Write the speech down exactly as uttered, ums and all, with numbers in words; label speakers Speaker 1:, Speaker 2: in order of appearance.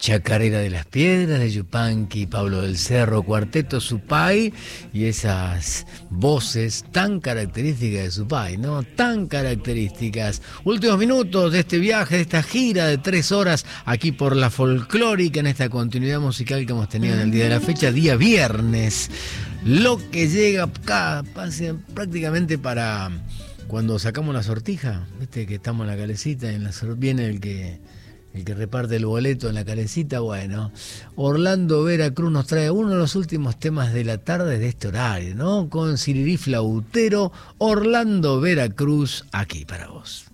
Speaker 1: Chacarera de las Piedras, de Yupanqui, Pablo del Cerro, Cuarteto Supay y esas voces tan características de Supay, ¿no? Tan características. Últimos minutos de este viaje, de esta gira de tres horas aquí por la folclórica, en esta continuidad musical que hemos tenido en el día de la fecha, día viernes. Lo que llega acá, prácticamente para cuando sacamos la sortija, viste que estamos en la calecita y en la sor... viene el que... el que reparte el boleto en la calecita. Bueno, Orlando Veracruz nos trae uno de los últimos temas de la tarde de este horario, ¿no? Con Sirirí Flautero, Orlando Veracruz, aquí para vos.